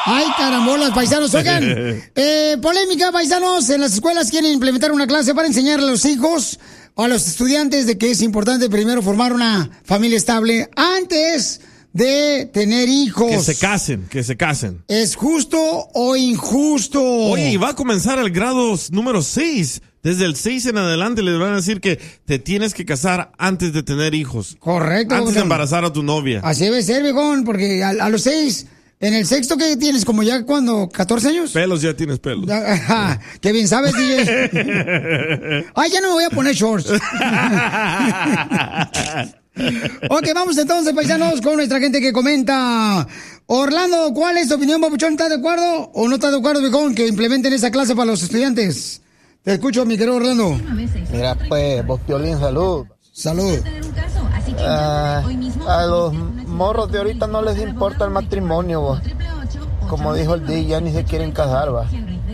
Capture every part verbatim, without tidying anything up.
Ay, carambolas, paisanos. Oigan, eh, polémica, paisanos. En las escuelas quieren implementar una clase para enseñarle a los hijos o a los estudiantes de que es importante primero formar una familia estable antes de tener hijos. Que se casen, que se casen. ¿Es justo o injusto? Oye, y va a comenzar el grado número seis. Desde el seis en adelante les van a decir que te tienes que casar antes de tener hijos. Correcto. Antes de embarazar a tu novia. Así debe ser, viejón, porque a, a los seis, en el sexto, ¿qué tienes? ¿Como ya cuando, catorce años? Pelos, ya tienes pelos. Qué bien sabes, D J. Ay, ya no me voy a poner shorts. Ok, vamos entonces, paisanos, con nuestra gente que comenta. Orlando, ¿cuál es tu opinión, papuchón? ¿Estás de acuerdo o no estás de acuerdo, viejón, que implementen esa clase para los estudiantes? Te escucho, mi querido Orlando. Mira, pues, vos, Piolín, salud. Salud. Uh, a los morros de ahorita no les importa el matrimonio, vos. Como dijo el D, ya ni se quieren casar, va.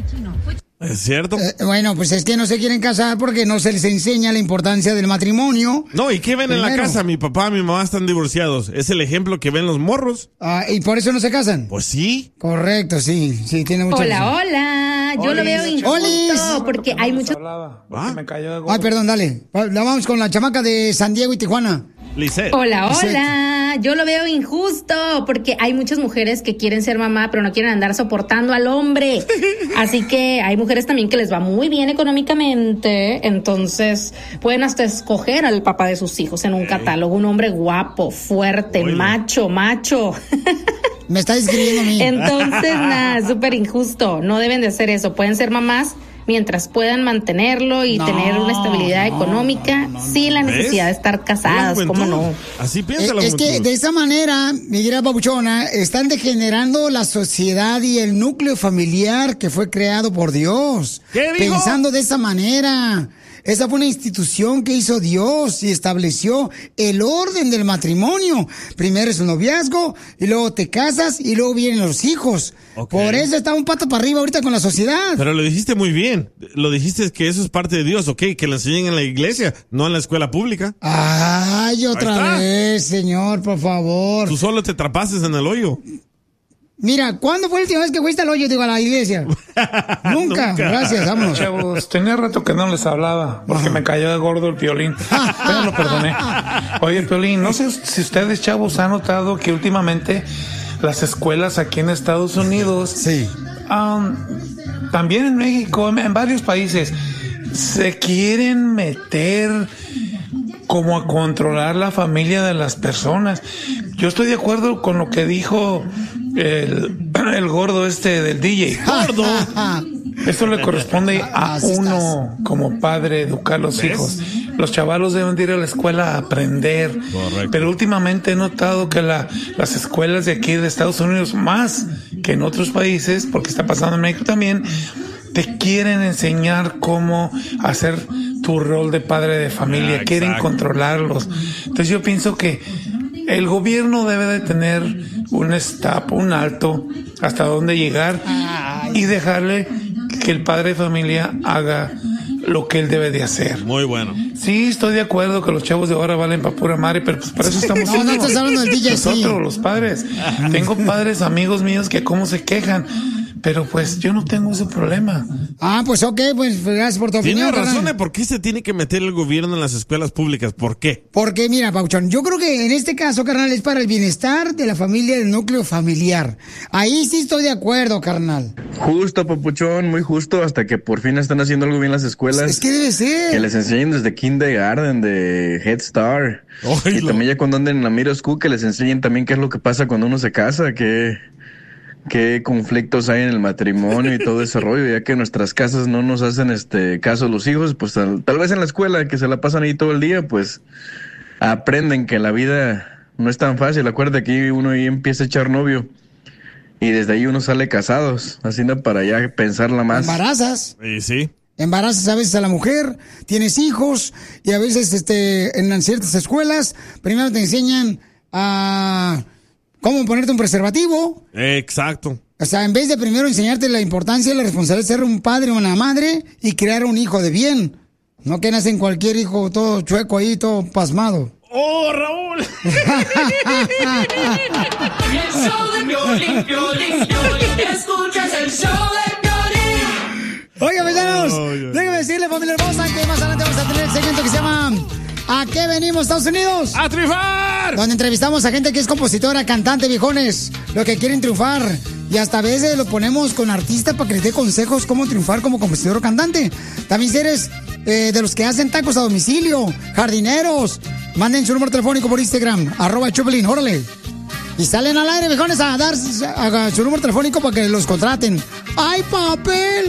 ¿Es cierto? Eh, bueno, pues es que no se quieren casar porque no se les enseña la importancia del matrimonio. No, ¿y qué ven Primero. en la casa? Mi papá y mi mamá están divorciados. ¿Es el ejemplo que ven los morros? Ah, ¿y por eso no se casan? Pues sí. Correcto, sí. Sí, tiene mucha Hola, razón. hola. Yo Olis. lo veo injusto Olis. porque hay muchos... ¿Ah? Me cayó de gordo. Ay, perdón, dale. La vamos con la chamaca de San Diego y Tijuana. Lisette. Hola, Lisette. hola. Yo lo veo injusto porque hay muchas mujeres que quieren ser mamá, pero no quieren andar soportando al hombre. Así que hay mujeres también que les va muy bien económicamente, entonces pueden hasta escoger al papá de sus hijos en un catálogo, un hombre guapo, fuerte, Oye. macho, macho. Me está escribiendo a mí. Entonces, nada, súper injusto. No deben de hacer eso. Pueden ser mamás mientras puedan mantenerlo y No, tener una estabilidad no, económica no, no, no. sin la necesidad ¿Ves? de estar casadas, La ¿cómo juventud. no? Así piensa Eh, la es que juventud. de esa manera, mi querida papuchona, están degenerando la sociedad y el núcleo familiar que fue creado por Dios. ¿Qué dijo? Pensando de esa manera. Esa fue una institución que hizo Dios y estableció el orden del matrimonio. Primero es un noviazgo, y luego te casas, y luego vienen los hijos. Ok. Por eso está un pato para arriba ahorita con la sociedad. Pero lo dijiste muy bien. Lo dijiste que eso es parte de Dios, ok, que lo enseñen en la iglesia, no en la escuela pública. Ay, Ahí otra está. vez, señor, por favor. Tú solo te atrapaste en el hoyo. Mira, ¿cuándo fue la última vez que fuiste al hoyo, digo, a la iglesia? Nunca. Nunca. Gracias, vámonos. Chavos, tenía rato que no les hablaba porque me cayó de gordo el Piolín, pero lo perdoné. Oye, Piolín, no sé si ustedes, chavos, han notado que últimamente las escuelas aquí en Estados Unidos, Sí. um, también en México, en, en varios países, se quieren meter como a controlar la familia de las personas. Yo estoy de acuerdo con lo que dijo el, el gordo este del D J. Gordo. Esto le corresponde a Así uno como padre educar a los ¿Ves? hijos. Los chavalos deben de ir a la escuela a aprender. Correcto. Pero últimamente he notado que la, las escuelas de aquí de Estados Unidos, más que en otros países, porque está pasando en México también, te quieren enseñar cómo hacer tu rol de padre de familia, Ah, quieren exacto. controlarlos. Entonces yo pienso que el gobierno debe de tener un stop, un alto, hasta dónde llegar y dejarle que el padre de familia haga lo que él debe de hacer. Muy bueno. Sí, estoy de acuerdo que los chavos de ahora valen para pura madre, pero pues para eso estamos No, no estás hablando del D J, sí. nosotros, los padres. Tengo padres, amigos míos que cómo se quejan, pero pues yo no tengo ese problema. Ah, pues ok, pues gracias por tu Tiene opinión. razón, carnal. ¿eh? ¿Por qué se tiene que meter el gobierno en las escuelas públicas? ¿Por qué? Porque mira, Pauchón, yo creo que en este caso, carnal, es para el bienestar de la familia, del núcleo familiar. Ahí sí estoy de acuerdo, carnal. Justo, papuchón, muy justo, hasta que por fin están haciendo algo bien las escuelas. Es que debe ser. Que les enseñen desde kindergarten, de Head Start. Oilo. Y también ya cuando anden en la middle school, que les enseñen también qué es lo que pasa cuando uno se casa, qué, qué conflictos hay en el matrimonio y todo ese rollo, ya que en nuestras casas no nos hacen este caso los hijos, pues tal, tal vez en la escuela, que se la pasan ahí todo el día, pues aprenden que la vida no es tan fácil. Acuérdate que uno ahí empieza a echar novio. Y desde ahí uno sale casados, haciendo para ya pensarla más. Embarazas. Y sí. Embarazas a veces a la mujer, tienes hijos y a veces este en ciertas escuelas primero te enseñan a cómo ponerte un preservativo. Exacto. O sea, en vez de primero enseñarte la importancia y la responsabilidad de ser un padre o una madre y crear un hijo de bien. No que nacen cualquier hijo todo chueco ahí, todo pasmado. ¡Oh, Raúl! El show de Piolín, Piolín, Piolín. Escuchas el show de Piolín. Oiga, paisanos, oh, yeah. déjenme decirle, familia hermosa, que más adelante vamos a tener el segmento que se llama ¿A qué venimos, Estados Unidos? ¡A triunfar! Donde entrevistamos a gente que es compositora, cantante, viejones, los que quieren triunfar. Y hasta a veces lo ponemos con artistas para que les dé consejos cómo triunfar como compositor o cantante. También si eres eh, de los que hacen tacos a domicilio, jardineros, manden su número telefónico por Instagram, arroba Choplin, órale. Y salen al aire, viejones, a dar a, a su número telefónico para que los contraten. ¡Ay, papel!